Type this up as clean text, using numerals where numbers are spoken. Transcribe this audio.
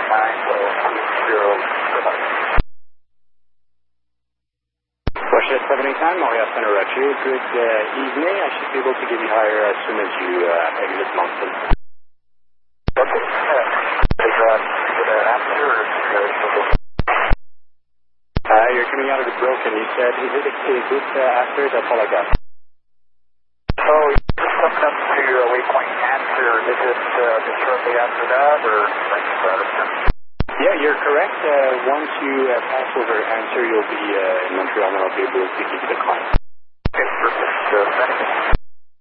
Washington 789, Montreal Center, Roger. Good evening. I should be able to give you higher as soon as you exit Moncton. Okay. You're coming out of the broken. You said, is it after? That's all I got. So, just coming up to waypoint answer. Is it shortly after that, or Yeah, you're correct. Once you pass over answer, you'll be in Montreal, and I'll be able to give you the climb. Okay, perfect.